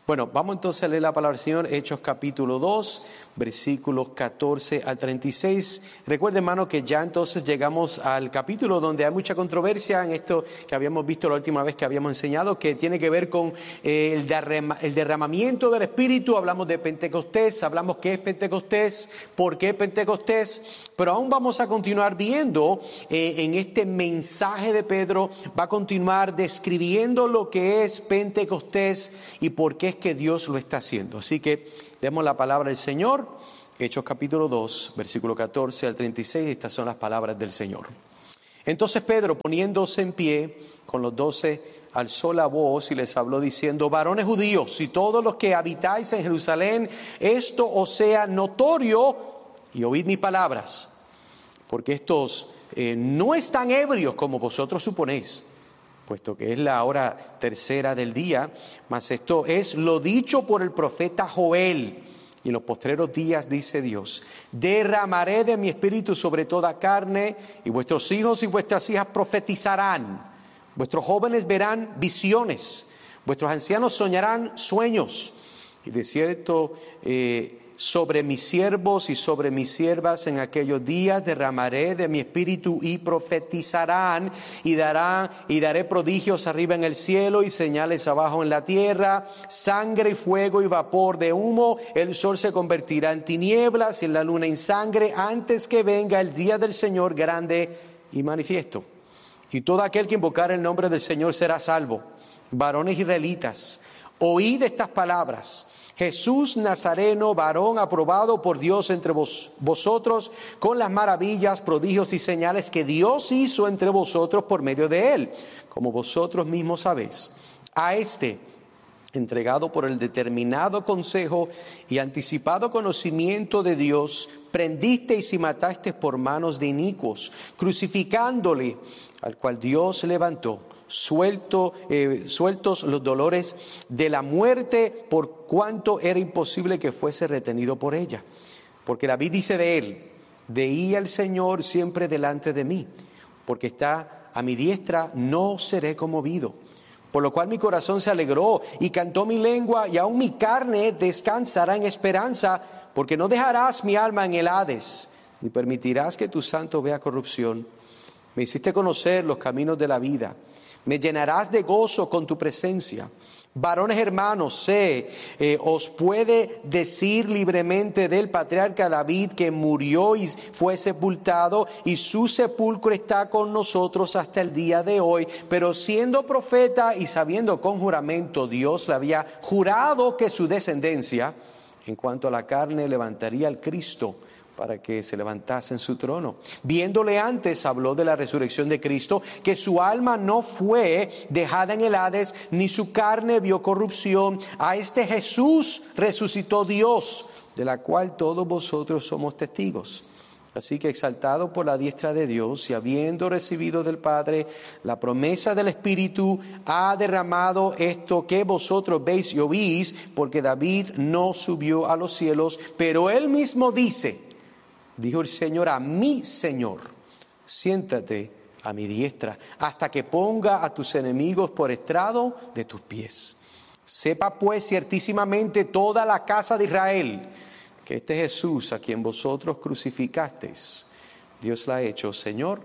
Bueno, vamos entonces a leer la palabra del Señor, Hechos capítulo 2, versículos 14 al 36. Recuerden, hermano, que ya entonces llegamos al capítulo donde hay mucha controversia en esto que habíamos visto la última vez que habíamos enseñado, que tiene que ver con el derramamiento del Espíritu. Hablamos de Pentecostés, hablamos qué es Pentecostés, por qué Pentecostés, pero aún vamos a continuar viendo en este mensaje de Pedro, va a continuar describiendo lo que es Pentecostés y por qué es que Dios lo está haciendo. Así que leemos la palabra del Señor, Hechos capítulo 2, versículo 14 al 36, estas son las palabras del Señor. Entonces Pedro, poniéndose en pie con los 12, alzó la voz y les habló diciendo: varones judíos y todos los que habitáis en Jerusalén, esto os sea notorio y oíd mis palabras, porque estos no están ebrios como vosotros suponéis, puesto que es la hora tercera del día, mas esto es lo dicho por el profeta Joel. Y en los postreros días, dice Dios, derramaré de mi espíritu sobre toda carne, y vuestros hijos y vuestras hijas profetizarán, vuestros jóvenes verán visiones, vuestros ancianos soñarán sueños, y de cierto sobre mis siervos y sobre mis siervas en aquellos días derramaré de mi espíritu y profetizarán, y daré prodigios arriba en el cielo y señales abajo en la tierra, sangre y fuego y vapor de humo. El sol se convertirá en tinieblas y en la luna en sangre antes que venga el día del Señor grande y manifiesto. Y todo aquel que invocar el nombre del Señor será salvo. Varones israelitas, oíd estas palabras. Jesús Nazareno, varón aprobado por Dios entre vosotros, con las maravillas, prodigios y señales que Dios hizo entre vosotros por medio de él, como vosotros mismos sabéis. A este, entregado por el determinado consejo y anticipado conocimiento de Dios, prendisteis y matasteis por manos de inicuos, crucificándole, al cual Dios levantó, sueltos los dolores de la muerte, por cuanto era imposible que fuese retenido por ella. Porque David dice de él: veía al Señor siempre delante de mí, porque está a mi diestra, no seré conmovido. Por lo cual mi corazón se alegró y cantó mi lengua, y aún mi carne descansará en esperanza, porque no dejarás mi alma en el Hades, ni permitirás que tu santo vea corrupción. Me hiciste conocer los caminos de la vida, me llenarás de gozo con tu presencia. Varones hermanos, os puede decir libremente del patriarca David, que murió y fue sepultado, y su sepulcro está con nosotros hasta el día de hoy. Pero siendo profeta y sabiendo con juramento Dios le había jurado que su descendencia, en cuanto a la carne, levantaría al Cristo, para que se levantase en su trono. Viéndole antes, habló de la resurrección de Cristo, que su alma no fue dejada en el Hades, ni su carne vio corrupción. A este Jesús resucitó Dios, de la cual todos vosotros somos testigos. Así que, exaltado por la diestra de Dios y habiendo recibido del Padre la promesa del Espíritu, ha derramado esto que vosotros veis y oís, porque David no subió a los cielos, pero él mismo dice: dijo el Señor a mi Señor, siéntate a mi diestra, hasta que ponga a tus enemigos por estrado de tus pies. Sepa pues ciertísimamente toda la casa de Israel, que este Jesús, a quien vosotros crucificasteis, Dios la ha hecho Señor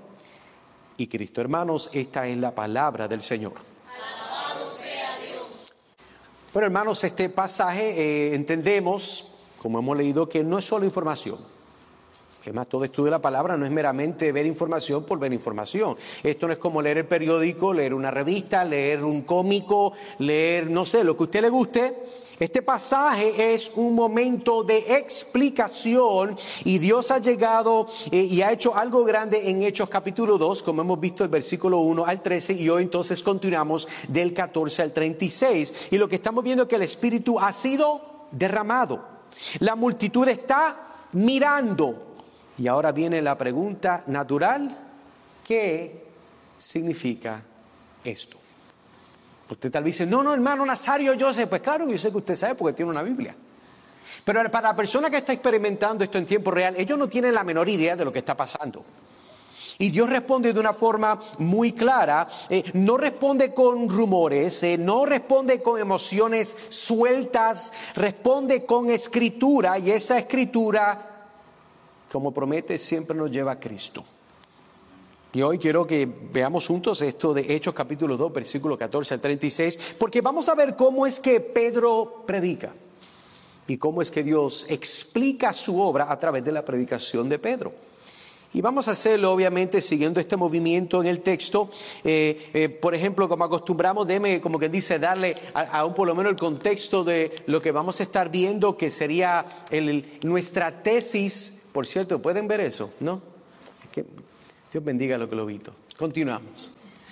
y Cristo. Hermanos, esta es la palabra del Señor. Alabado sea Dios. Bueno, hermanos, este pasaje entendemos, como hemos leído, que no es solo información. Es más, todo estudio de la palabra no es meramente ver información por ver información. Esto no es como leer el periódico, leer una revista, leer un cómico, leer, no sé, lo que a usted le guste. Este pasaje es un momento de explicación, y Dios ha llegado y ha hecho algo grande en Hechos capítulo 2, como hemos visto el versículo 1 al 13, y hoy entonces continuamos del 14 al 36. Y lo que estamos viendo es que el Espíritu ha sido derramado. La multitud está mirando. Y ahora viene la pregunta natural: ¿qué significa esto? Usted tal vez dice: no, hermano Nazario, yo sé. Pues claro, yo sé que usted sabe porque tiene una Biblia. Pero para la persona que está experimentando esto en tiempo real, ellos no tienen la menor idea de lo que está pasando. Y Dios responde de una forma muy clara, no responde con rumores, no responde con emociones sueltas, responde con escritura, y esa escritura, como promete, siempre nos lleva a Cristo. Y hoy quiero que veamos juntos esto de Hechos capítulo 2, versículo 14 al 36, porque vamos a ver cómo es que Pedro predica y cómo es que Dios explica su obra a través de la predicación de Pedro. Y vamos a hacerlo obviamente siguiendo este movimiento en el texto. Por ejemplo, como acostumbramos, déjeme como que dice darle a un por lo menos el contexto de lo que vamos a estar viendo, que sería nuestra tesis. Por cierto, ¿pueden ver eso? ¿No? Es que Dios bendiga lo que lo visto. Continuamos.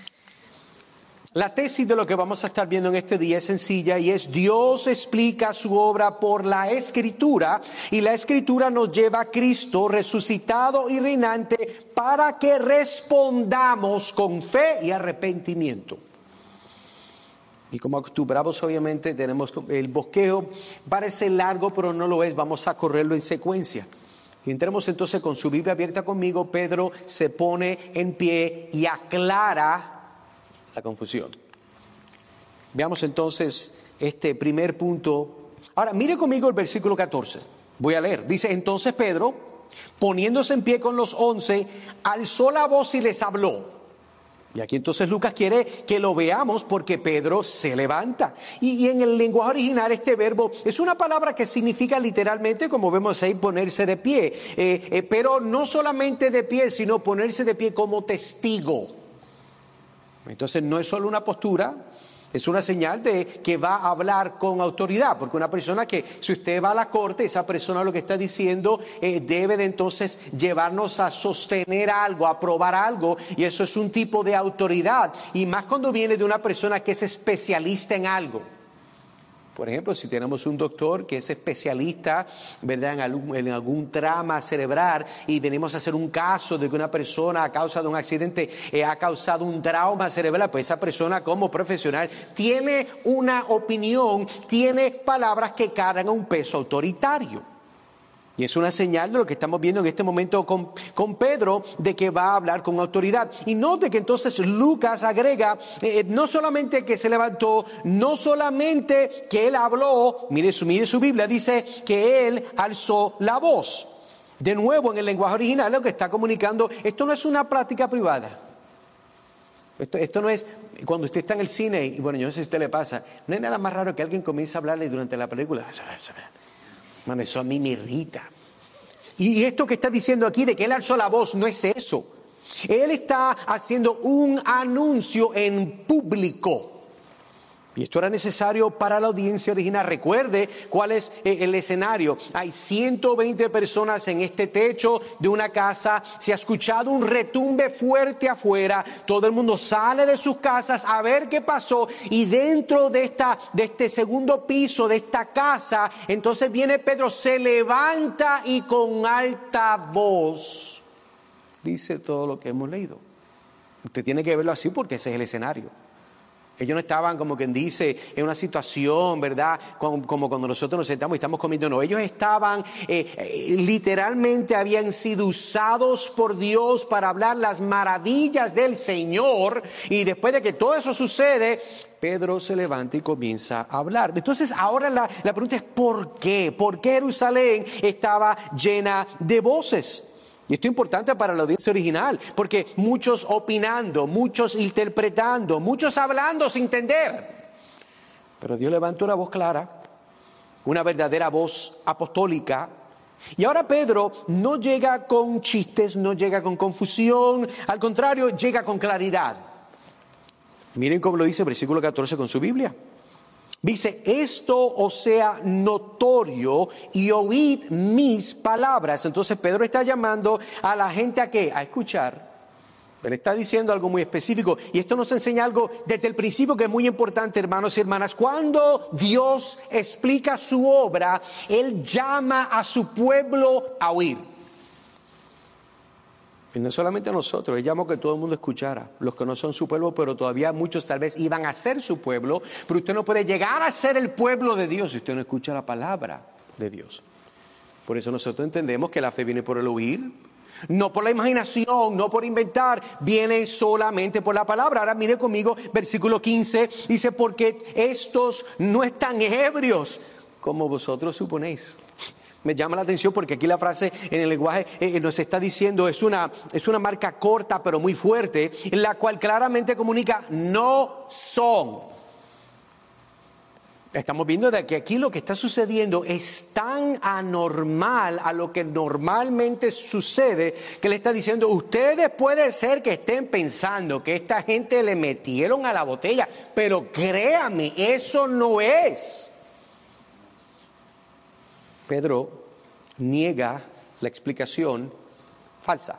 La tesis de lo que vamos a estar viendo en este día es sencilla y es: Dios explica su obra por la Escritura, y la Escritura nos lleva a Cristo resucitado y reinante para que respondamos con fe y arrepentimiento. Y como acostumbramos, obviamente tenemos el bosquejo, parece largo pero no lo es, vamos a correrlo en secuencia. Y entremos entonces con su Biblia abierta conmigo. Pedro se pone en pie y aclara la confusión. Veamos entonces este primer punto. Ahora, mire conmigo el versículo 14. Voy a leer. Dice: entonces Pedro, poniéndose en pie con los 11, alzó la voz y les habló. Y aquí entonces Lucas quiere que lo veamos porque Pedro se levanta. Y en el lenguaje original este verbo es una palabra que significa literalmente, como vemos ahí, ponerse de pie. Pero no solamente de pie, sino ponerse de pie como testigo. Entonces no es solo una postura, es una señal de que va a hablar con autoridad, porque una persona que, si usted va a la corte, esa persona lo que está diciendo debe de entonces llevarnos a sostener algo, a probar algo, y eso es un tipo de autoridad, y más cuando viene de una persona que es especialista en algo. Por ejemplo, si tenemos un doctor que es especialista, ¿verdad?, en algún trauma cerebral, y venimos a hacer un caso de que una persona a causa de un accidente ha causado un trauma cerebral, pues esa persona como profesional tiene una opinión, tiene palabras que cargan un peso autoritario. Y es una señal de lo que estamos viendo en este momento con Pedro, de que va a hablar con autoridad. Y note que entonces Lucas agrega, no solamente que se levantó, no solamente que él habló, mire su Biblia, dice que él alzó la voz. De nuevo, en el lenguaje original lo que está comunicando, esto no es una plática privada. Esto no es cuando usted está en el cine, y bueno, yo no sé si a usted le pasa, no hay nada más raro que alguien comience a hablarle durante la película. Bueno, eso a mí me irrita. Y esto que está diciendo aquí de que él alzó la voz no es eso. Él está haciendo un anuncio en público. Y esto era necesario para la audiencia original. Recuerde cuál es el escenario. Hay 120 personas en este techo de una casa. Se ha escuchado un retumbe fuerte afuera. Todo el mundo sale de sus casas a ver qué pasó. Y dentro de este segundo piso de esta casa, entonces viene Pedro, se levanta y con alta voz dice todo lo que hemos leído. Usted tiene que verlo así porque ese es el escenario. Ellos no estaban, como quien dice, en una situación, ¿verdad?, como cuando nosotros nos sentamos y estamos comiendo. No, ellos estaban, literalmente habían sido usados por Dios para hablar las maravillas del Señor. Y después de que todo eso sucede, Pedro se levanta y comienza a hablar. Entonces ahora la pregunta es ¿por qué? ¿Por qué Jerusalén estaba llena de voces? Y esto es importante para la audiencia original, porque muchos opinando, muchos interpretando, muchos hablando sin entender. Pero Dios levantó una voz clara, una verdadera voz apostólica. Y ahora Pedro no llega con chistes, no llega con confusión, al contrario, llega con claridad. Miren cómo lo dice el versículo 14 con su Biblia. Dice, esto os sea notorio y oíd mis palabras. Entonces Pedro está llamando a la gente ¿a qué? A escuchar. Él está diciendo algo muy específico. Y esto nos enseña algo desde el principio que es muy importante, hermanos y hermanas. Cuando Dios explica su obra, Él llama a su pueblo a oír. Y no solamente a nosotros, Él llamó que todo el mundo escuchara, los que no son su pueblo, pero todavía muchos tal vez iban a ser su pueblo, pero usted no puede llegar a ser el pueblo de Dios si usted no escucha la palabra de Dios. Por eso nosotros entendemos que la fe viene por el oír, No por la imaginación, no por inventar, viene solamente por la palabra. Ahora mire conmigo, versículo 15, dice, porque estos no están ebrios como vosotros suponéis. Me llama la atención porque aquí la frase en el lenguaje nos está diciendo, es una marca corta pero muy fuerte, en la cual claramente comunica, no son. Estamos viendo de que aquí lo que está sucediendo es tan anormal a lo que normalmente sucede, que le está diciendo, ustedes puede ser que estén pensando que esta gente le metieron a la botella, pero créanme, eso no es. Pedro niega la explicación falsa.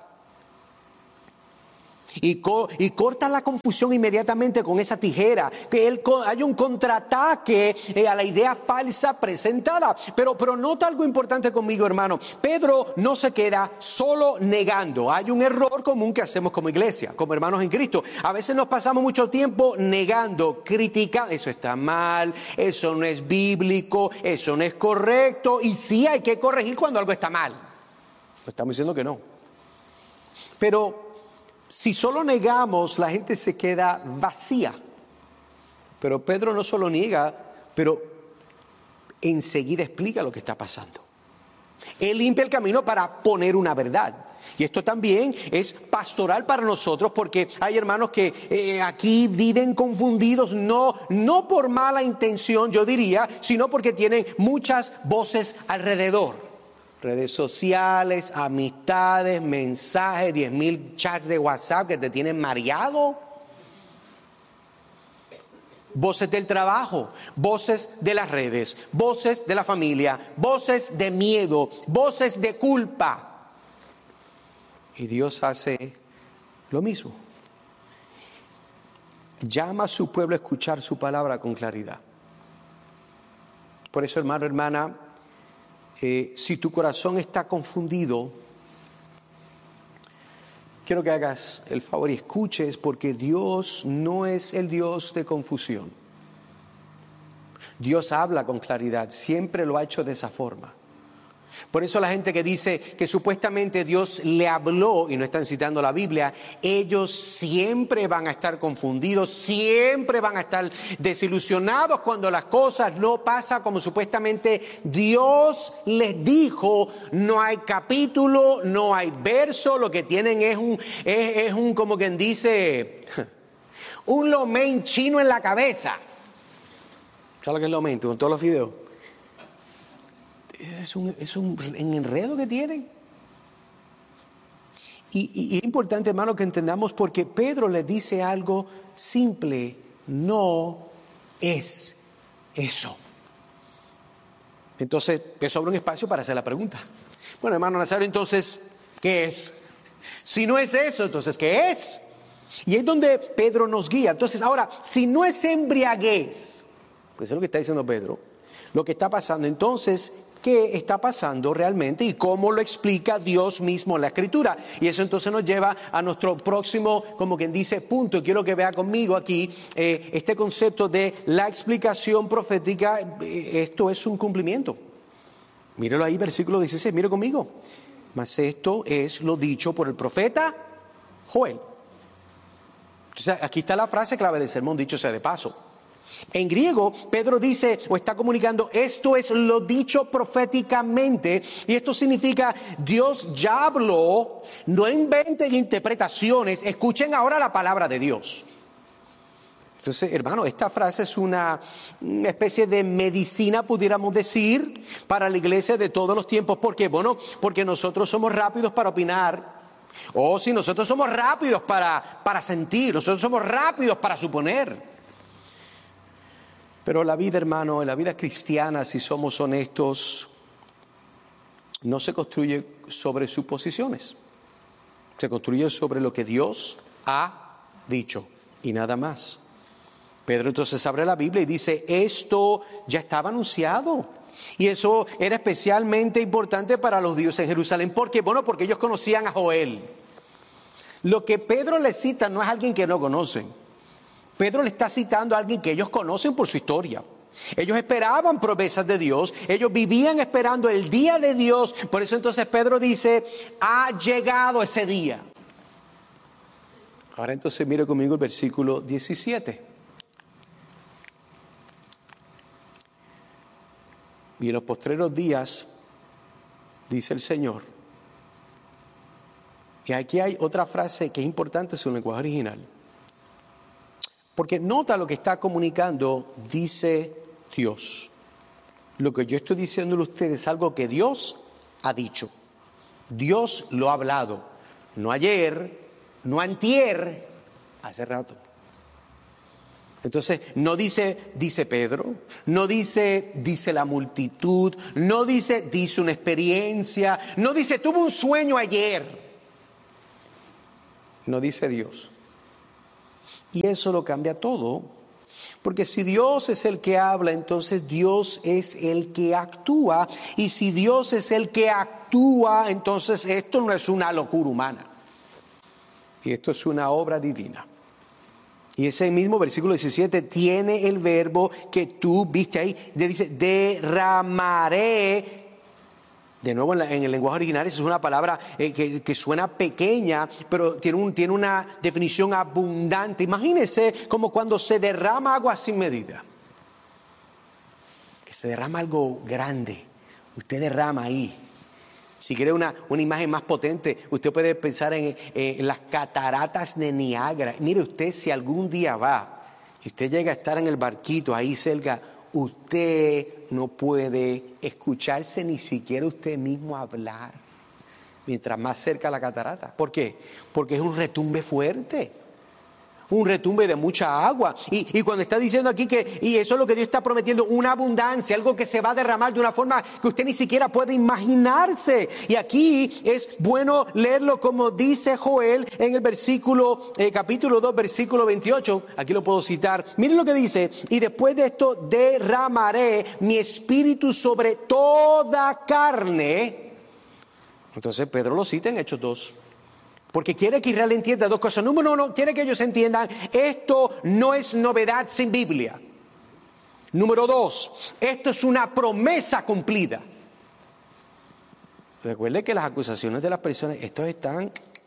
Y corta la confusión inmediatamente con esa tijera, que hay un contraataque a la idea falsa presentada. Pero nota algo importante conmigo, hermano. Pedro no se queda solo negando. Hay un error común que hacemos como iglesia, como hermanos en Cristo. A veces nos pasamos mucho tiempo negando, criticando. Eso está mal, eso no es bíblico, eso no es correcto. Y sí hay que corregir cuando algo está mal. No estamos diciendo que no. Pero si solo negamos, la gente se queda vacía. Pero Pedro no solo niega, pero enseguida explica lo que está pasando. Él limpia el camino para poner una verdad. Y esto también es pastoral para nosotros, porque hay hermanos que aquí viven confundidos, no por mala intención, yo diría, sino porque tienen muchas voces alrededor. Redes sociales, amistades, mensajes, 10,000 chats de WhatsApp que te tienen mareado. Voces del trabajo, voces de las redes, voces de la familia, voces de miedo, voces de culpa. Y Dios hace lo mismo. Llama a su pueblo a escuchar su palabra con claridad. Por eso, hermano, hermana, si tu corazón está confundido, quiero que hagas el favor y escuches, porque Dios no es el Dios de confusión. Dios habla con claridad, siempre lo ha hecho de esa forma. Por eso la gente que dice que supuestamente Dios le habló y no están citando la Biblia, ellos siempre van a estar confundidos, siempre van a estar desilusionados cuando las cosas no pasan como supuestamente Dios les dijo. No hay capítulo, no hay verso, lo que tienen es un como quien dice, un lo mein chino en la cabeza. ¿Sabes lo que es lo mein? Con todos los videos. Es un enredo que tienen. Y es importante, hermano, que entendamos, porque Pedro le dice algo simple: no es eso. Entonces, me sobra un espacio para hacer la pregunta. Bueno, hermano Nazario, entonces, ¿qué es? Si no es eso, entonces, ¿qué es? Y es donde Pedro nos guía. Entonces, ahora, si no es embriaguez, pues es lo que está diciendo Pedro, lo que está pasando, entonces, ¿qué está pasando realmente y cómo lo explica Dios mismo en la Escritura? Y eso entonces nos lleva a nuestro próximo, como quien dice, punto. Quiero que vea conmigo aquí este concepto de la explicación profética. Esto es un cumplimiento. Míralo ahí, versículo 16, mire conmigo. Mas esto es lo dicho por el profeta Joel. Entonces, aquí está la frase clave del sermón, dicho sea de paso. En griego, Pedro dice o está comunicando, esto es lo dicho proféticamente, y esto significa Dios ya habló, no inventen interpretaciones, escuchen ahora la palabra de Dios. Entonces, hermano, esta frase es una especie de medicina, pudiéramos decir, para la iglesia de todos los tiempos. ¿Por qué? Bueno, porque nosotros somos rápidos para opinar. Sí, nosotros somos rápidos para sentir, nosotros somos rápidos para suponer. Pero la vida, hermano, en la vida cristiana, si somos honestos, no se construye sobre suposiciones. Se construye sobre lo que Dios ha dicho y nada más. Pedro entonces abre la Biblia y dice, esto ya estaba anunciado. Y eso era especialmente importante para los judíos en Jerusalén. ¿Por qué? Bueno, porque ellos conocían a Joel. Lo que Pedro le cita no es alguien que no conocen. Pedro le está citando a alguien que ellos conocen por su historia. Ellos esperaban promesas de Dios, ellos vivían esperando el día de Dios. Por eso entonces Pedro dice, ha llegado ese día. Ahora entonces mire conmigo el versículo 17. Y en los postreros días, dice el Señor. Y aquí hay otra frase que es importante en su lenguaje original. Porque nota lo que está comunicando, dice Dios. Lo que yo estoy diciéndole a ustedes es algo que Dios ha dicho. Dios lo ha hablado. No ayer, no antier, hace rato. Entonces, no dice Pedro, no dice la multitud, no dice una experiencia, no dice tuve un sueño ayer. No dice Dios. Y eso lo cambia todo, porque si Dios es el que habla, entonces Dios es el que actúa, y si Dios es el que actúa, entonces esto no es una locura humana, y esto es una obra divina. Y ese mismo versículo 17 tiene el verbo que tú viste ahí, dice derramaré. De nuevo, en el lenguaje original, esa es una palabra que suena pequeña, pero tiene una definición abundante. Imagínese como cuando se derrama agua sin medida. Que se derrama algo grande. Usted derrama ahí. Si quiere una imagen más potente, usted puede pensar en las cataratas de Niágara. Mire usted, si algún día va y usted llega a estar en el barquito ahí cerca, usted no puede escucharse ni siquiera usted mismo hablar mientras más cerca la catarata. ¿Por qué? Porque es un retumbe fuerte, un retumbe de mucha agua. Y cuando está diciendo aquí y eso es lo que Dios está prometiendo, una abundancia, algo que se va a derramar de una forma que usted ni siquiera puede imaginarse. Y aquí es bueno leerlo como dice Joel en el capítulo 2, versículo 28. Aquí lo puedo citar. Miren lo que dice: y después de esto derramaré mi espíritu sobre toda carne. Entonces Pedro lo cita en Hechos 2. Porque quiere que Israel entienda dos cosas. Número uno, quiere que ellos entiendan, esto no es novedad sin Biblia. Número dos, esto es una promesa cumplida. Recuerde que las acusaciones de las personas, estos están...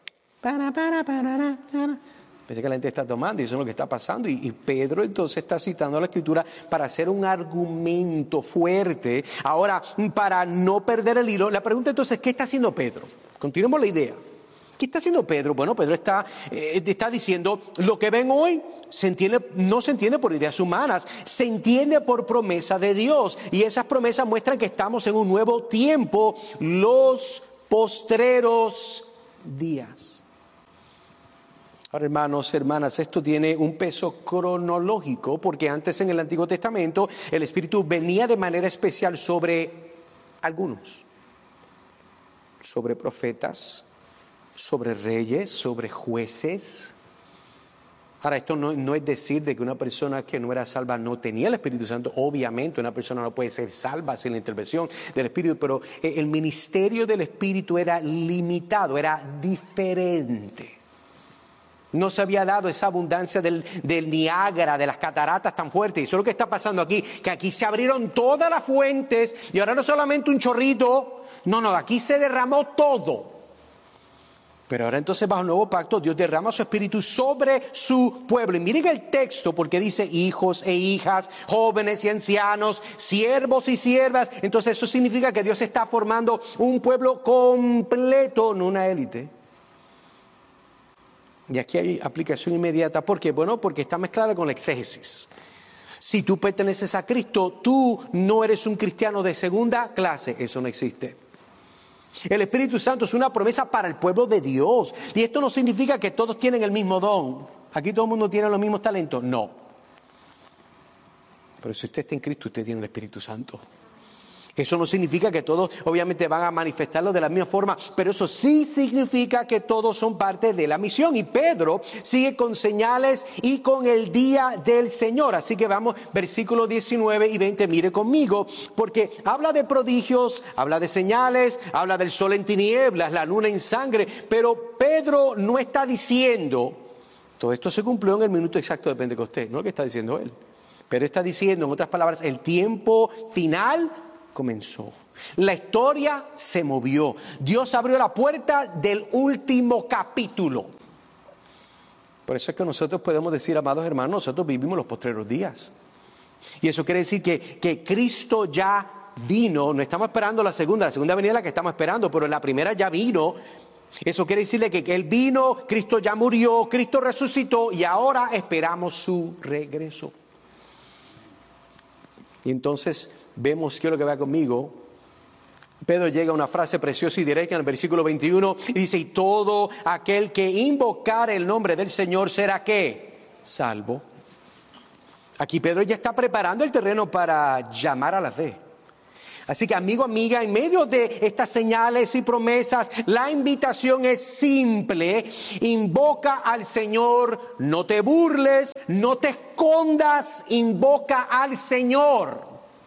Pensé que la gente está tomando y eso es lo que está pasando. Y Pedro entonces está citando la Escritura para hacer un argumento fuerte. Ahora, para no perder el hilo, la pregunta entonces, ¿qué está haciendo Pedro? Continuemos la idea. ¿Qué está haciendo Pedro? Bueno, Pedro está diciendo, lo que ven hoy no se entiende por ideas humanas, se entiende por promesa de Dios. Y esas promesas muestran que estamos en un nuevo tiempo, los postreros días. Ahora, hermanos, hermanas, esto tiene un peso cronológico, porque antes en el Antiguo Testamento el Espíritu venía de manera especial sobre algunos, sobre profetas, sobre reyes, sobre jueces. Ahora, esto no es decir de que una persona que no era salva no tenía el Espíritu Santo. Obviamente una persona no puede ser salva sin la intervención del Espíritu, pero el ministerio del Espíritu era limitado, era diferente. No se había dado esa abundancia del Niágara, de las cataratas tan fuertes. Y eso es lo que está pasando aquí, que aquí se abrieron todas las fuentes y ahora no solamente un chorrito, no, aquí se derramó todo. Pero ahora entonces bajo el nuevo pacto Dios derrama su espíritu sobre su pueblo. Y miren el texto porque dice hijos e hijas, jóvenes y ancianos, siervos y siervas. Entonces eso significa que Dios está formando un pueblo completo, no una élite. Y aquí hay aplicación inmediata. ¿Por qué? Bueno, porque está mezclada con la exégesis. Si tú perteneces a Cristo, tú no eres un cristiano de segunda clase. Eso no existe. El Espíritu Santo es una promesa para el pueblo de Dios. Y esto no significa que todos tienen el mismo don. Aquí todo el mundo tiene los mismos talentos. No. Pero si usted está en Cristo, usted tiene el Espíritu Santo. Eso no significa que todos obviamente van a manifestarlo de la misma forma, pero eso sí significa que todos son parte de la misión. Y Pedro sigue con señales y con el día del Señor. Así que vamos, versículos 19 y 20, mire conmigo, porque habla de prodigios, habla de señales, habla del sol en tinieblas, la luna en sangre, pero Pedro no está diciendo, todo esto se cumplió en el minuto exacto de Pentecostés, no es lo que está diciendo él. Pero está diciendo, en otras palabras, el tiempo final comenzó. La historia se movió. Dios abrió la puerta del último capítulo. Por eso es que nosotros podemos decir, amados hermanos, nosotros vivimos los postreros días. Y eso quiere decir que Cristo ya vino. No estamos esperando la segunda venida es la que estamos esperando, pero la primera ya vino. Eso quiere decirle que Él vino, Cristo ya murió, Cristo resucitó y ahora esperamos su regreso. Y entonces vemos, quiero que vea conmigo, Pedro llega a una frase preciosa y directa en el versículo 21 y dice, y todo aquel que invocar el nombre del Señor será ¿qué? Salvo. Aquí Pedro ya está preparando el terreno para llamar a la fe. Así que amigo, amiga, en medio de estas señales y promesas, la invitación es simple. Invoca al Señor, no te burles, no te escondas, invoca al Señor.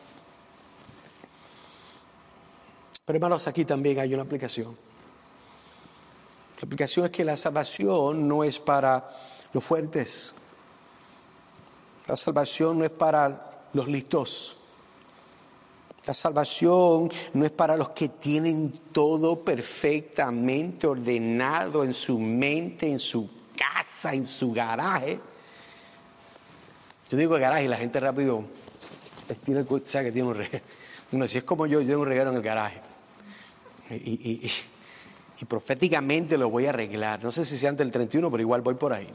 Pero hermanos, aquí también hay una aplicación. La aplicación es que la salvación no es para los fuertes. La salvación no es para los listos. La salvación no es para los que tienen todo perfectamente ordenado en su mente, en su casa, en su garaje. Yo digo garaje y la gente rápido estira el cuello, sabe que tiene un regalo. Bueno, si es como yo tengo un regalo en el garaje. Y proféticamente lo voy a arreglar. No sé si sea antes del 31, pero igual voy por ahí.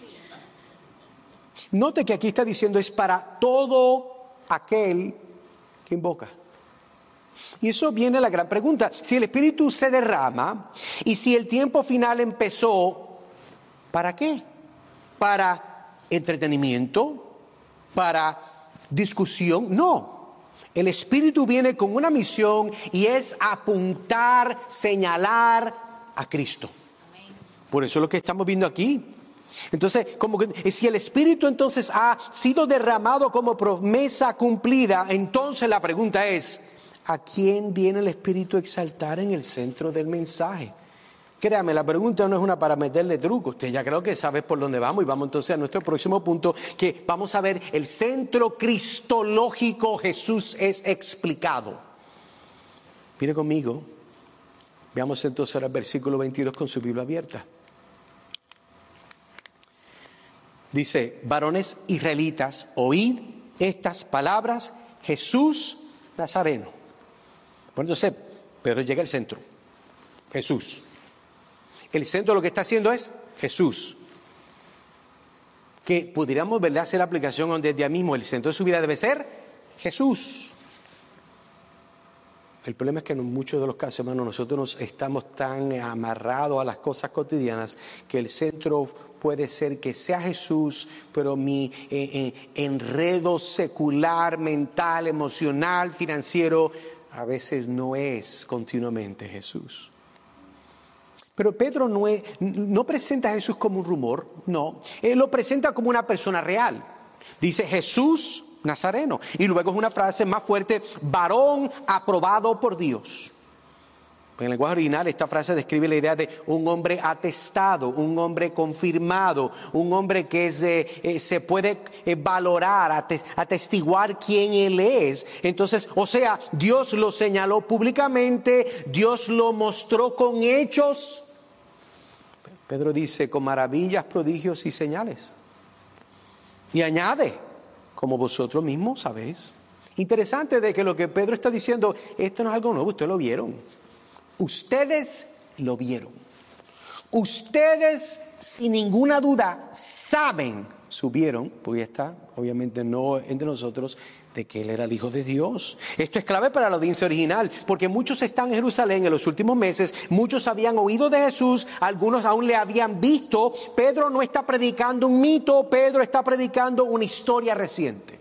Note que aquí está diciendo es para todo aquel que invoca. Y eso viene la gran pregunta. Si el Espíritu se derrama y si el tiempo final empezó, ¿para qué? ¿Para entretenimiento? ¿Para discusión? No. El Espíritu viene con una misión y es apuntar, señalar a Cristo. Por eso es lo que estamos viendo aquí. Entonces, como que si el Espíritu entonces ha sido derramado como promesa cumplida, entonces la pregunta es, ¿a quién viene el Espíritu a exaltar en el centro del mensaje? Créame, la pregunta no es una para meterle truco. Usted ya creo que sabe por dónde vamos y vamos entonces a nuestro próximo punto, que vamos a ver el centro cristológico. Jesús es explicado. Mire conmigo, veamos entonces el versículo 22 con su Biblia abierta. Dice, varones israelitas, oíd estas palabras, Jesús Nazareno. Bueno, entonces, Pedro llega al centro, Jesús. El centro lo que está haciendo es Jesús. Que pudiéramos, ¿verdad?, hacer la aplicación donde desde ahí mismo el centro de su vida debe ser Jesús. El problema es que en muchos de los casos, hermanos, nosotros estamos tan amarrados a las cosas cotidianas que el centro puede ser que sea Jesús, pero mi enredo secular, mental, emocional, financiero, a veces no es continuamente Jesús. Pero Pedro no presenta a Jesús como un rumor, no. Él lo presenta como una persona real. Dice Jesús Nazareno. Y luego es una frase más fuerte, varón aprobado por Dios. En el lenguaje original esta frase describe la idea de un hombre atestado, un hombre confirmado, un hombre que se puede valorar, atestiguar quién él es. Entonces, o sea, Dios lo señaló públicamente, Dios lo mostró con hechos. Pedro dice, con maravillas, prodigios y señales. Y añade, como vosotros mismos sabéis. Interesante de que lo que Pedro está diciendo, esto no es algo nuevo, ustedes lo vieron. Ustedes lo vieron. Ustedes, sin ninguna duda, supieron, porque ya está, obviamente no entre nosotros, de que Él era el Hijo de Dios. Esto es clave para la audiencia original, porque muchos están en Jerusalén en los últimos meses, muchos habían oído de Jesús, algunos aún le habían visto. Pedro no está predicando un mito, Pedro está predicando una historia reciente.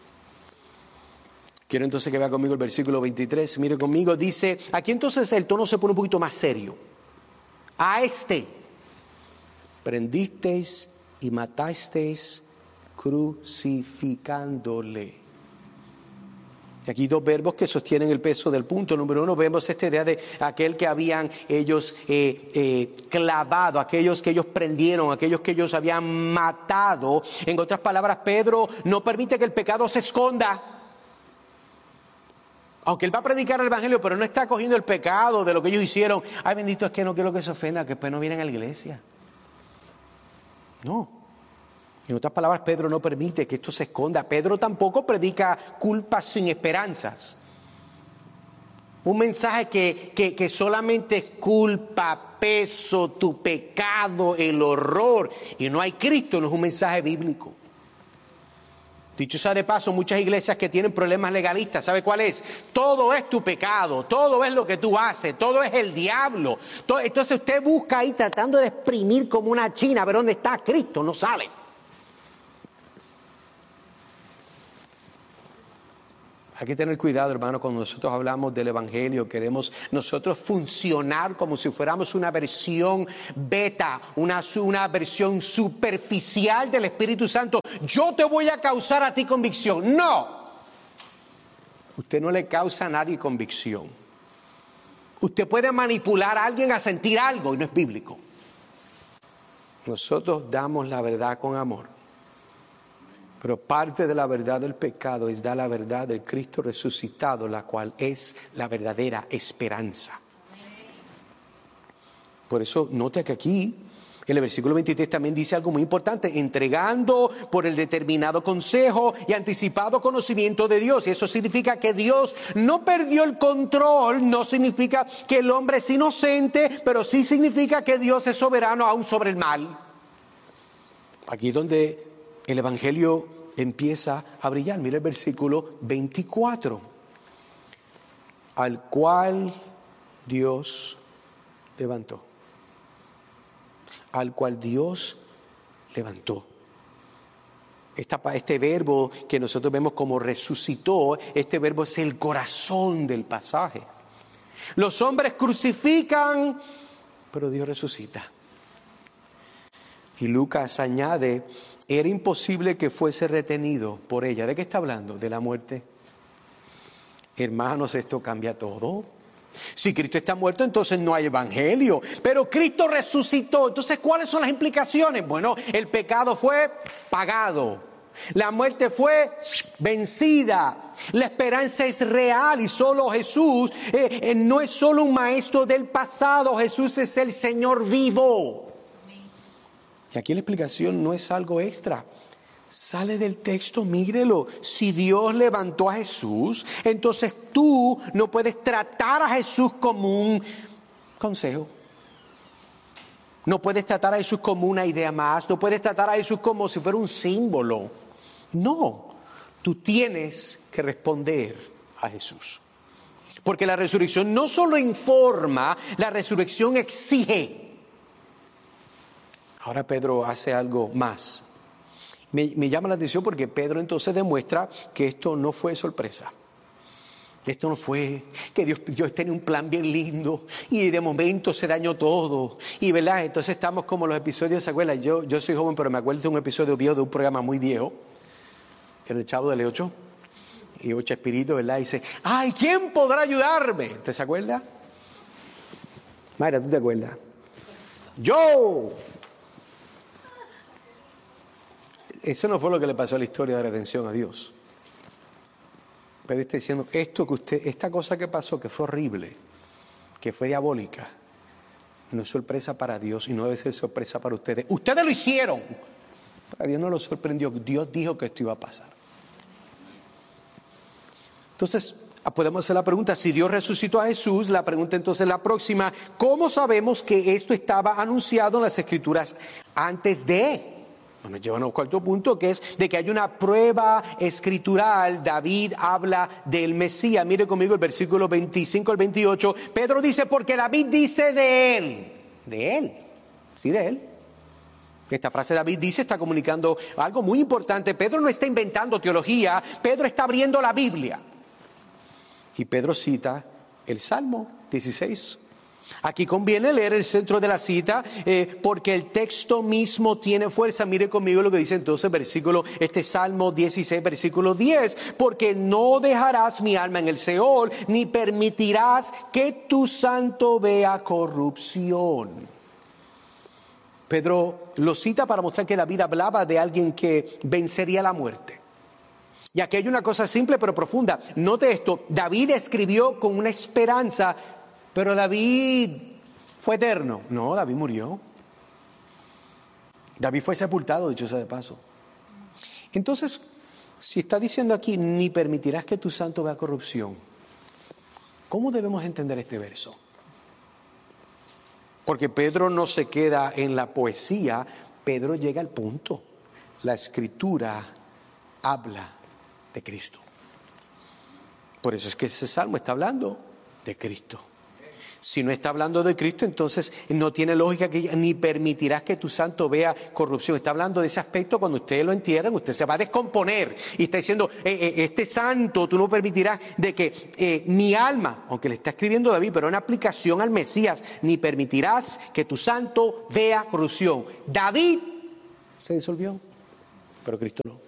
Quiero entonces que vea conmigo el versículo 23, mire conmigo, dice, aquí entonces el tono se pone un poquito más serio. A prendisteis y matasteis crucificándole. Aquí dos verbos que sostienen el peso del punto. Número uno, vemos esta idea de aquel que habían ellos clavado, aquellos que ellos prendieron, aquellos que ellos habían matado. En otras palabras, Pedro no permite que el pecado se esconda. Aunque él va a predicar el evangelio, pero no está cogiendo el pecado de lo que ellos hicieron. Ay, bendito, es que no quiero que se ofenda, que después no vienen a la iglesia. No. En otras palabras, Pedro no permite que esto se esconda. Pedro tampoco predica culpas sin esperanzas. Un mensaje que solamente es culpa, peso, tu pecado, el horror. Y no hay Cristo, no es un mensaje bíblico. Dicho sea de paso, muchas iglesias que tienen problemas legalistas, ¿sabe cuál es? Todo es tu pecado, todo es lo que tú haces, todo es el diablo. Entonces usted busca ahí tratando de exprimir como una china, a ver dónde está Cristo, no sale. Hay que tener cuidado, hermano, cuando nosotros hablamos del evangelio, queremos nosotros funcionar como si fuéramos una versión beta, una versión superficial del Espíritu Santo. Yo te voy a causar a ti convicción. No. Usted no le causa a nadie convicción. Usted puede manipular a alguien a sentir algo y no es bíblico. Nosotros damos la verdad con amor. Pero parte de la verdad del pecado es dar la verdad del Cristo resucitado, la cual es la verdadera esperanza. Por eso nota que aquí, en el versículo 23 también dice algo muy importante, entregando por el determinado consejo y anticipado conocimiento de Dios. Y eso significa que Dios no perdió el control, no significa que el hombre es inocente, pero sí significa que Dios es soberano aún sobre el mal. Aquí es donde el evangelio empieza a brillar. Mira el versículo 24. Al cual Dios levantó. Al cual Dios levantó. Este verbo que nosotros vemos como resucitó, este verbo es el corazón del pasaje. Los hombres crucifican, pero Dios resucita. Y Lucas añade, era imposible que fuese retenido por ella. ¿De qué está hablando? De la muerte. Hermanos, esto cambia todo. Si Cristo está muerto, entonces no hay evangelio. Pero Cristo resucitó. Entonces, ¿cuáles son las implicaciones? Bueno, el pecado fue pagado. La muerte fue vencida. La esperanza es real y solo Jesús no es solo un maestro del pasado. Jesús es el Señor vivo. Y aquí la explicación no es algo extra. Sale del texto, mírelo. Si Dios levantó a Jesús, entonces tú no puedes tratar a Jesús como un consejo. No puedes tratar a Jesús como una idea más. No puedes tratar a Jesús como si fuera un símbolo. No, tú tienes que responder a Jesús. Porque la resurrección no solo informa, la resurrección exige. Ahora Pedro hace algo más. Me llama la atención porque Pedro entonces demuestra que esto no fue sorpresa. Esto no fue que Dios tenía un plan bien lindo y de momento se dañó todo. Y verdad, entonces estamos como los episodios, ¿se acuerdan? Yo soy joven, pero me acuerdo de un episodio viejo de un programa muy viejo, que era el Chavo del Ocho, y Ocho Espíritu, ¿verdad? Y dice, ¡ay, quién podrá ayudarme! ¿Te se acuerda? Mayra, ¿tú te acuerdas? ¡Yo! Eso no fue lo que le pasó a la historia de redención a Dios. Pedro está diciendo, esta cosa que pasó, que fue horrible, que fue diabólica, no es sorpresa para Dios y no debe ser sorpresa para ustedes. Ustedes lo hicieron. A Dios no lo sorprendió. Dios dijo que esto iba a pasar. Entonces, podemos hacer la pregunta, si Dios resucitó a Jesús, la pregunta entonces la próxima, ¿cómo sabemos que esto estaba anunciado en las Escrituras antes de? Bueno, llévanos al cuarto punto, que es de que hay una prueba escritural. David habla del Mesías. Mire conmigo el versículo 25 al 28. Pedro dice, porque David dice de él. De él. Sí, de él. Esta frase David dice, está comunicando algo muy importante. Pedro no está inventando teología. Pedro está abriendo la Biblia. Y Pedro cita el Salmo 16. Aquí conviene leer el centro de la cita porque el texto mismo tiene fuerza. Mire conmigo lo que dice entonces Salmo 16, versículo 10. Porque no dejarás mi alma en el Seol, ni permitirás que tu santo vea corrupción. Pedro lo cita para mostrar que David hablaba de alguien que vencería la muerte. Y aquí hay una cosa simple pero profunda. Note esto, David escribió con una esperanza. Pero David fue eterno. No, David murió. David fue sepultado, dicho sea de paso. Entonces, si está diciendo aquí, ni permitirás que tu santo vea corrupción, ¿cómo debemos entender este verso? Porque Pedro no se queda en la poesía, Pedro llega al punto. La Escritura habla de Cristo. Por eso es que ese salmo está hablando de Cristo. Si no está hablando de Cristo, entonces no tiene lógica que ni permitirás que tu santo vea corrupción. Está hablando de ese aspecto cuando ustedes lo entierran, usted se va a descomponer. Y está diciendo, este santo, tú no permitirás de que mi alma, aunque le está escribiendo David, pero una aplicación al Mesías, ni permitirás que tu santo vea corrupción. David se disolvió, pero Cristo no.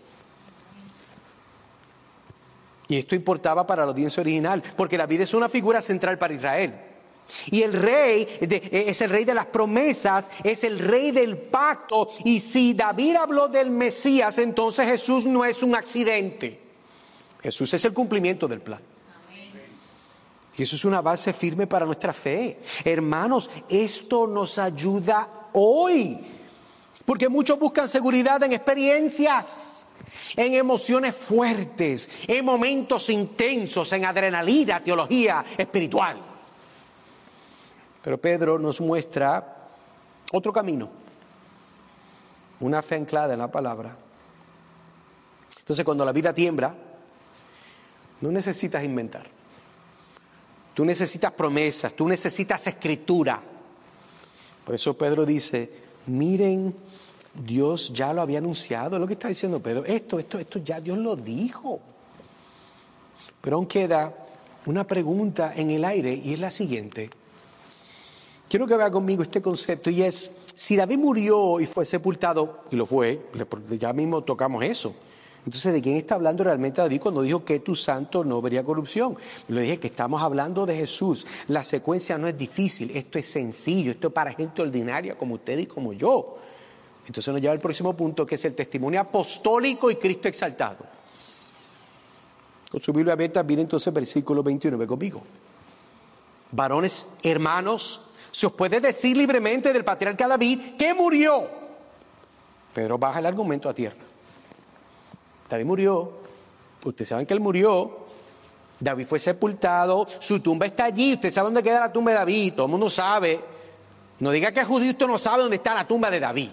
Y esto importaba para la audiencia original, porque David es una figura central para Israel. Y el rey es el rey de las promesas, es el rey del pacto. Y si David habló del Mesías, entonces Jesús no es un accidente. Jesús es el cumplimiento del plan. Y eso es una base firme para nuestra fe. Hermanos, esto nos ayuda hoy. Porque muchos buscan seguridad en experiencias, en emociones fuertes, en momentos intensos, en adrenalina, teología espiritual. Pero Pedro nos muestra otro camino, una fe anclada en la palabra. Entonces, cuando la vida tiembla, no necesitas inventar. Tú necesitas promesas, tú necesitas escritura. Por eso Pedro dice, miren, Dios ya lo había anunciado. Es lo que está diciendo Pedro. Esto ya Dios lo dijo. Pero aún queda una pregunta en el aire y es la siguiente. Quiero que vea conmigo este concepto y es, si David murió y fue sepultado, y lo fue, ya mismo tocamos eso. Entonces, ¿de quién está hablando realmente David cuando dijo que tu santo no vería corrupción? Y le dije que estamos hablando de Jesús. La secuencia no es difícil, esto es sencillo, esto es para gente ordinaria como usted y como yo. Entonces nos lleva al próximo punto, que es el testimonio apostólico y Cristo exaltado. Con su Biblia abierta, miren entonces versículo 29 conmigo. Varones, hermanos, se os puede decir libremente del patriarca David que murió. Pedro baja el argumento a tierra. David murió. Ustedes saben que él murió. David fue sepultado. Su tumba está allí. Usted sabe dónde queda la tumba de David. Todo el mundo sabe. No diga que es judío, usted no sabe dónde está la tumba de David.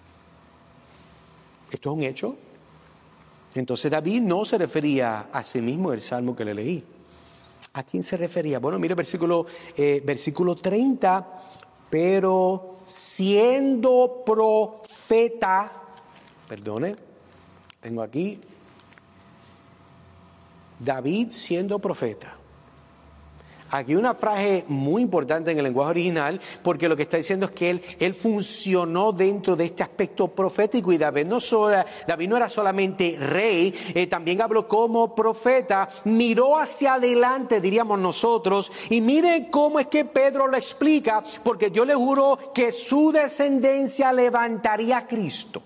Esto es un hecho. Entonces David no se refería a sí mismo en el salmo que le leí. ¿A quién se refería? Bueno, mire versículo 30. Pero siendo profeta, perdone, tengo aquí, David siendo profeta. Aquí una frase muy importante en el lenguaje original, porque lo que está diciendo es que él funcionó dentro de este aspecto profético, y David no era solamente rey, también habló como profeta, miró hacia adelante, diríamos nosotros, y miren cómo es que Pedro lo explica, porque Dios le juró que su descendencia levantaría a Cristo.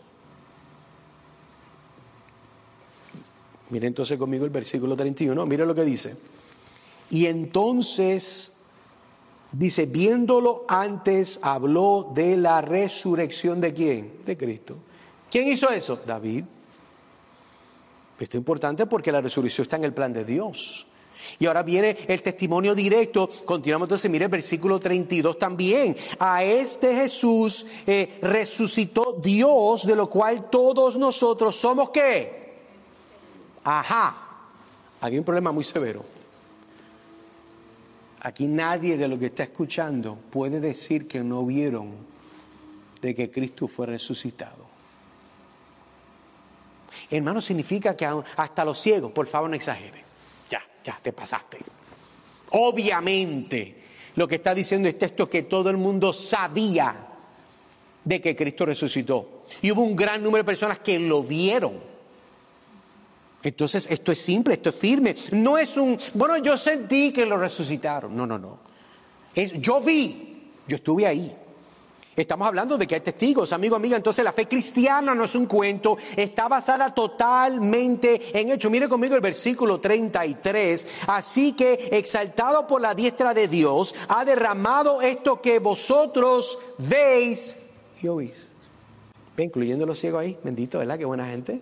Miren entonces conmigo el versículo 31, miren lo que dice. Y entonces, dice, viéndolo antes, habló de la resurrección ¿de quién? De Cristo. ¿Quién hizo eso? David. Esto es importante porque la resurrección está en el plan de Dios. Y ahora viene el testimonio directo. Continuamos entonces, mire el versículo 32 también. A este Jesús resucitó Dios, de lo cual todos nosotros somos ¿qué? Ajá. Aquí hay un problema muy severo. Aquí nadie de lo que está escuchando puede decir que no vieron de que Cristo fue resucitado. Hermano, significa que hasta los ciegos, por favor no exageren. Ya, te pasaste. Obviamente, Lo que está diciendo el texto es que todo el mundo sabía de que Cristo resucitó. Y hubo un gran número de personas que lo vieron. Entonces, esto es simple, esto es firme. No es bueno, yo sentí que lo resucitaron. No. Yo vi, yo estuve ahí. Estamos hablando de que hay testigos, amigo, amiga. Entonces la fe cristiana no es un cuento, está basada totalmente en hechos. Mire conmigo el versículo 33. Así que, exaltado por la diestra de Dios, ha derramado esto que vosotros veis y oís. Ve, incluyendo los ciegos ahí. Bendito, ¿verdad? Qué buena gente.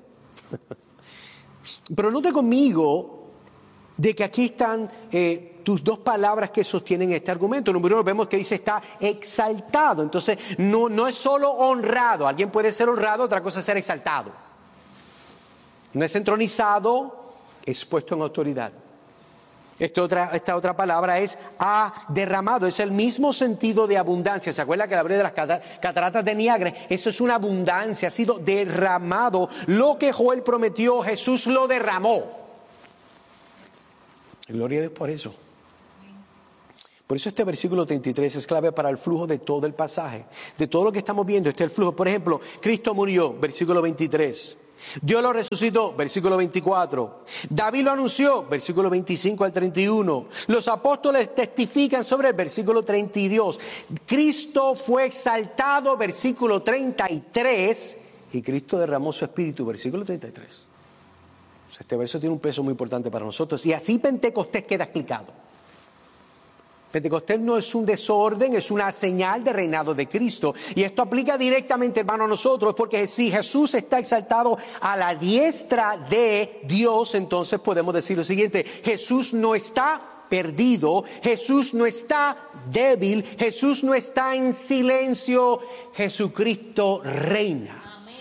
Pero note conmigo de que aquí están tus dos palabras que sostienen este argumento. Número uno, vemos que dice está exaltado. Entonces, no es solo honrado. Alguien puede ser honrado, otra cosa es ser exaltado. No es entronizado, es puesto en autoridad. Esta otra palabra es ha derramado. Es el mismo sentido de abundancia. ¿Se acuerda que le hablé de las cataratas de Niágara? Eso es una abundancia, ha sido derramado. Lo que Joel prometió, Jesús lo derramó. Gloria a Dios por eso. Por eso este versículo 33 es clave para el flujo de todo el pasaje. De todo lo que estamos viendo, este es el flujo. Por ejemplo, Cristo murió, versículo 23. Dios lo resucitó, versículo 24. David lo anunció, versículo 25 al 31. Los apóstoles testifican sobre el versículo 32. Cristo fue exaltado, versículo 33. Y Cristo derramó su espíritu, versículo 33. Este verso tiene un peso muy importante para nosotros. Y así Pentecostés queda explicado. Pentecostés no es un desorden, es una señal de reinado de Cristo. Y esto aplica directamente, hermano, a nosotros, porque si Jesús está exaltado a la diestra de Dios, entonces podemos decir lo siguiente: Jesús no está perdido, Jesús no está débil, Jesús no está en silencio, Jesucristo reina.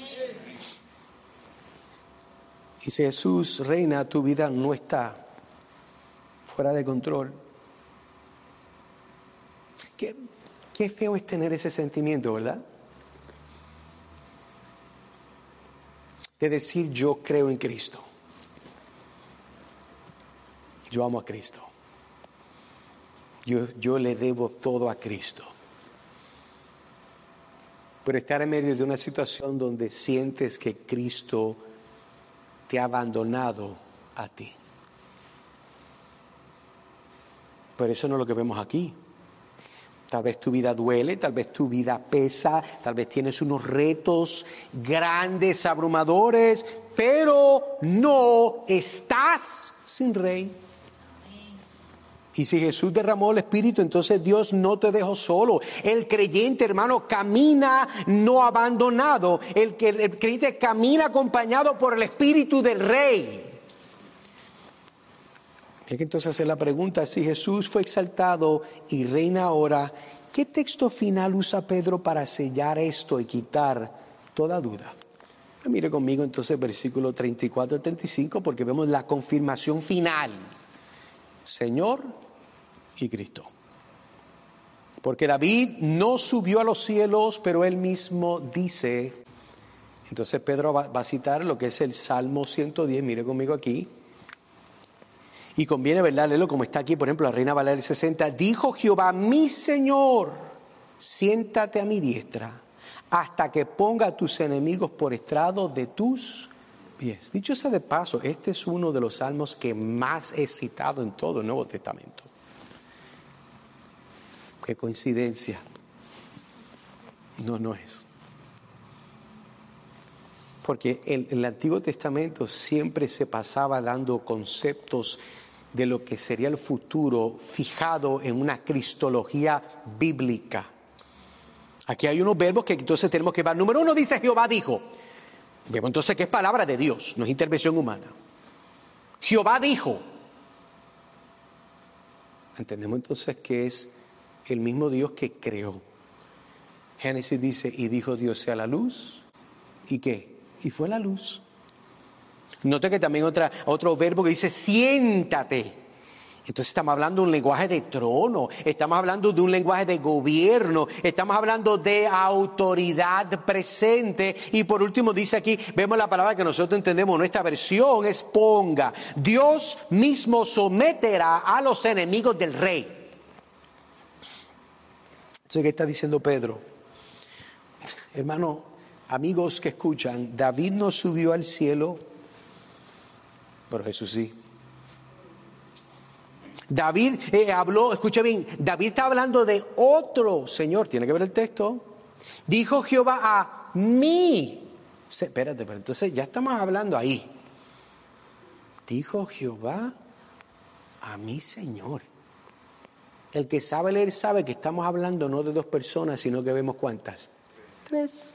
Y si Jesús reina, tu vida no está fuera de control. Qué feo es tener ese sentimiento, ¿verdad? De decir yo creo en Cristo. Yo amo a Cristo. Yo le debo todo a Cristo. Pero estar en medio de una situación donde sientes que Cristo te ha abandonado a ti. Pero eso no es lo que vemos aquí. Tal vez tu vida duele, tal vez tu vida pesa, tal vez tienes unos retos grandes, abrumadores, pero no estás sin rey. Y si Jesús derramó el Espíritu, entonces Dios no te dejó solo. El creyente, hermano, camina no abandonado. El creyente camina acompañado por el Espíritu del Rey. Hay que entonces hacer la pregunta: si Jesús fue exaltado y reina ahora, ¿qué texto final usa Pedro para sellar esto y quitar toda duda? Mire conmigo entonces versículo 34 al 35, porque vemos la confirmación final. Señor y Cristo. Porque David no subió a los cielos, pero él mismo dice. Entonces Pedro va a citar lo que es el Salmo 110, mire conmigo aquí. Y conviene, ¿verdad?, leerlo como está aquí, por ejemplo, la Reina Valera 60. Dijo Jehová, mi Señor, siéntate a mi diestra, hasta que ponga a tus enemigos por estrado de tus pies. Dicho sea de paso, este es uno de los salmos que más he citado en todo el Nuevo Testamento. Qué coincidencia. No es. Porque el Antiguo Testamento siempre se pasaba dando conceptos de lo que sería el futuro fijado en una cristología bíblica. Aquí hay unos verbos que entonces tenemos que ver. Número uno dice Jehová dijo. Vemos entonces que es palabra de Dios, no es intervención humana. Jehová dijo. Entendemos entonces que es el mismo Dios que creó. Génesis dice, y dijo Dios sea la luz. ¿Y qué? Y fue la luz. Note que también otro verbo que dice siéntate. Entonces estamos hablando de un lenguaje de trono, estamos hablando de un lenguaje de gobierno, estamos hablando de autoridad presente. Y por último dice aquí, vemos la palabra que nosotros entendemos en nuestra versión, es ponga. Dios mismo someterá a los enemigos del rey. Entonces, ¿qué está diciendo Pedro? Hermano, amigos que escuchan, David no subió al cielo, pero Jesús sí. David habló, escucha bien, David está hablando de otro Señor, tiene que ver el texto. Dijo Jehová a mí. Espérate, pero entonces ya estamos hablando ahí. Dijo Jehová a mi Señor. El que sabe leer sabe que estamos hablando no de dos personas, sino que vemos ¿cuántas? 3.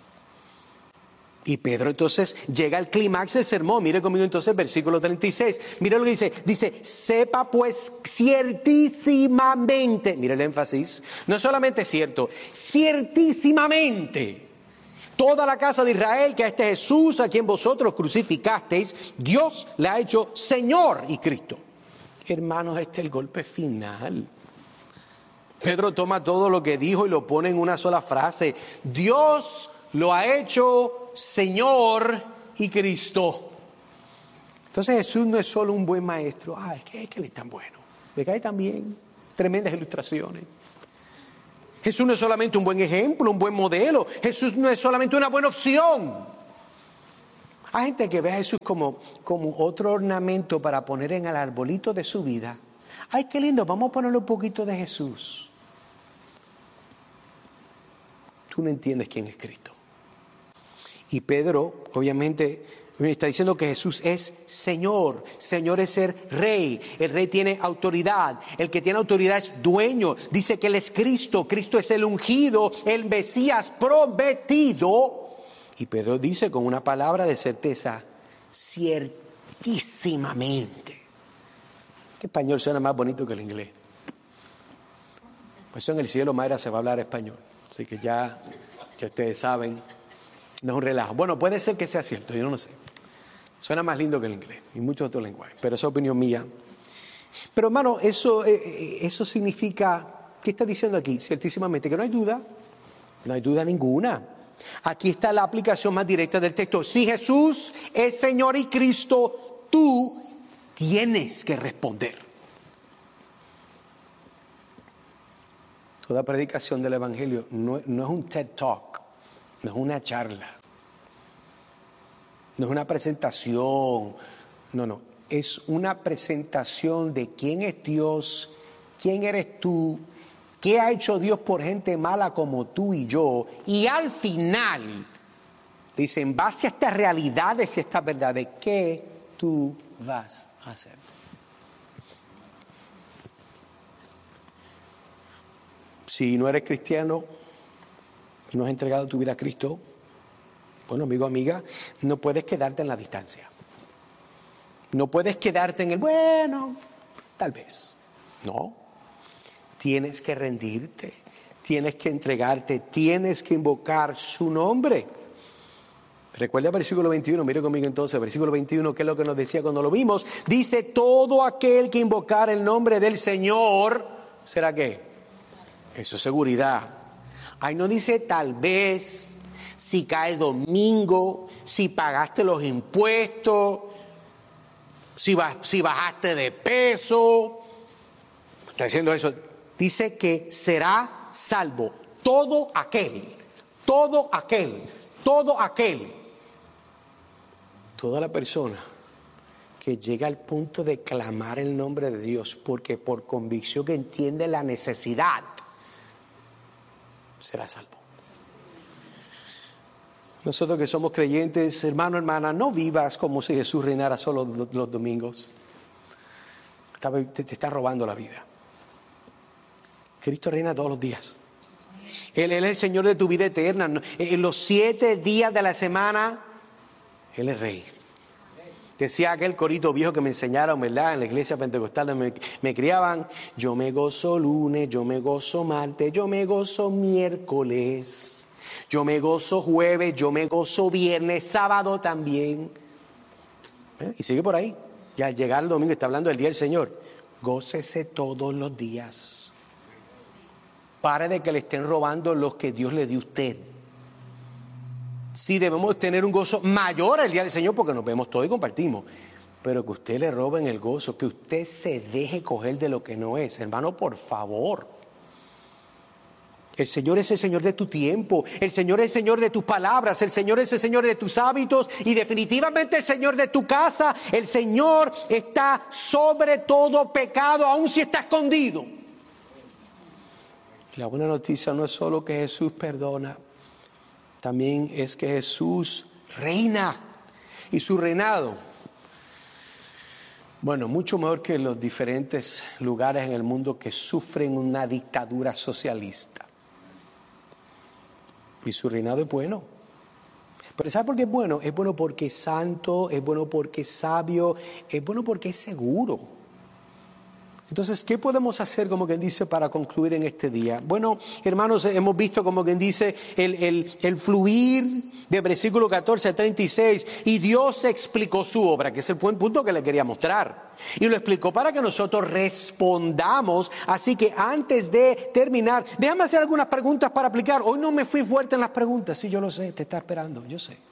Y Pedro entonces llega al clímax del sermón. Mire conmigo entonces versículo 36. Mire lo que dice. Dice, sepa pues ciertísimamente. Mire el énfasis. No solamente cierto, ciertísimamente. Toda la casa de Israel que a este Jesús a quien vosotros crucificasteis, Dios le ha hecho Señor y Cristo. Hermanos, este es el golpe final. Pedro toma todo lo que dijo y lo pone en una sola frase. Dios lo ha hecho Señor y Cristo. Entonces Jesús no es solo un buen maestro. Es que él es tan bueno. Me cae tan bien. Tremendas ilustraciones. Jesús no es solamente un buen ejemplo, un buen modelo. Jesús no es solamente una buena opción. Hay gente que ve a Jesús como otro ornamento para poner en el arbolito de su vida. Ay, qué lindo, vamos a ponerle un poquito de Jesús. Tú no entiendes quién es Cristo. Y Pedro, obviamente, me está diciendo que Jesús es Señor. Señor es ser rey. El rey tiene autoridad. El que tiene autoridad es dueño. Dice que Él es Cristo. Cristo es el ungido, el Mesías prometido. Y Pedro dice con una palabra de certeza, ciertísimamente. ¿Qué español suena más bonito que el inglés? Pues en el cielo, Mayra, se va a hablar español. Así que ya ustedes saben, no es un relajo. Bueno, puede ser que sea cierto, yo no lo sé. Suena más lindo que el inglés y muchos otros lenguajes, pero esa es opinión mía. Pero hermano, eso significa, ¿qué está diciendo aquí? Ciertísimamente que no hay duda ninguna. Aquí está la aplicación más directa del texto. Si Jesús es Señor y Cristo, tú tienes que responder. Toda predicación del Evangelio no es un TED Talk, no es una charla, no es una presentación, no, es una presentación de quién es Dios, quién eres tú, qué ha hecho Dios por gente mala como tú y yo, y al final dice, en base a estas realidades y estas verdades, ¿qué tú vas a hacer? Si no eres cristiano y no has entregado tu vida a Cristo, bueno, amigo, amiga, no puedes quedarte en la distancia. No puedes quedarte en el, bueno, tal vez. No. Tienes que rendirte, tienes que entregarte, tienes que invocar su nombre. Recuerda el versículo 21, mire conmigo entonces, versículo 21, ¿qué es lo que nos decía cuando lo vimos? Dice, todo aquel que invocar el nombre del Señor, ¿será qué? Eso es seguridad. Ahí no dice tal vez, si cae domingo, si pagaste los impuestos, si bajaste de peso. Estoy diciendo eso. Dice que será salvo todo aquel, toda la persona que llega al punto de clamar el nombre de Dios, porque por convicción que entiende la necesidad, será salvo. Nosotros que somos creyentes, hermano, hermana, no vivas como si Jesús reinara solo los domingos. Te está robando la vida. Cristo reina todos los días. Él es el Señor de tu vida eterna. En los 7 días de la semana, Él es Rey. Decía aquel corito viejo que me enseñaron, ¿verdad? En la iglesia pentecostal me criaban. Yo me gozo lunes, yo me gozo martes, yo me gozo miércoles, yo me gozo jueves, yo me gozo viernes, sábado también. Y sigue por ahí. Y al llegar el domingo está hablando del día del Señor. Gócese todos los días. Pare de que le estén robando los que Dios le dio a usted. Sí, debemos tener un gozo mayor el día del Señor porque nos vemos todos y compartimos. Pero que usted le roben el gozo, que usted se deje coger de lo que no es. Hermano, por favor. El Señor es el Señor de tu tiempo, el Señor es el Señor de tus palabras, el Señor es el Señor de tus hábitos y definitivamente el Señor de tu casa. El Señor está sobre todo pecado, aun si está escondido. La buena noticia no es solo que Jesús perdona, también es que Jesús reina y su reinado, bueno, mucho mejor que los diferentes lugares en el mundo que sufren una dictadura socialista. Y su reinado es bueno. Pero ¿sabe por qué es bueno? Es bueno porque es santo, es bueno porque es sabio, es bueno porque es seguro. Entonces, ¿qué podemos hacer, como quien dice, para concluir en este día? Bueno, hermanos, hemos visto, como quien dice, el fluir de versículo 14 a 36. Y Dios explicó su obra, que es el buen punto que le quería mostrar. Y lo explicó para que nosotros respondamos. Así que antes de terminar, déjame hacer algunas preguntas para aplicar. Hoy no me fui fuerte en las preguntas. Sí, yo lo sé, te está esperando, yo sé.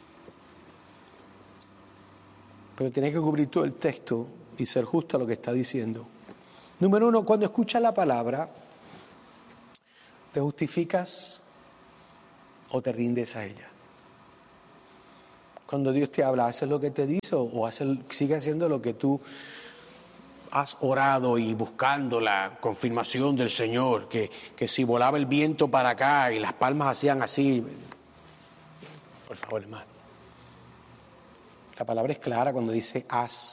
Pero tienes que cubrir todo el texto y ser justo a lo que está diciendo. Número 1, cuando escuchas la palabra, ¿te justificas o te rindes a ella? Cuando Dios te habla, ¿haces lo que te dice o sigue haciendo lo que tú has orado y buscando la confirmación del Señor? Que si volaba el viento para acá y las palmas hacían así. Por favor, hermano. La palabra es clara cuando dice haz